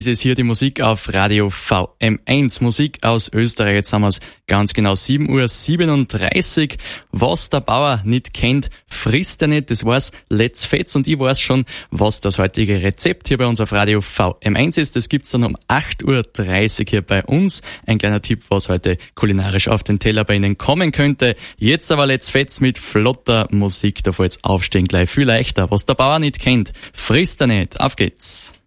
Es ist hier die Musik auf Radio VM1, Musik aus Österreich. Jetzt haben wir es ganz genau 7:37 Uhr. Was der Bauer nicht kennt, frisst er nicht. Das war's Let's Fetz und ich weiß schon, was das heutige Rezept hier bei uns auf Radio VM1 ist. Das gibt's dann um 8:30 Uhr hier bei uns. Ein kleiner Tipp, was heute kulinarisch auf den Teller bei Ihnen kommen könnte. Jetzt aber Let's Fetz mit flotter Musik. Da fällt's aufstehen gleich viel leichter. Was der Bauer nicht kennt, frisst er nicht. Auf geht's.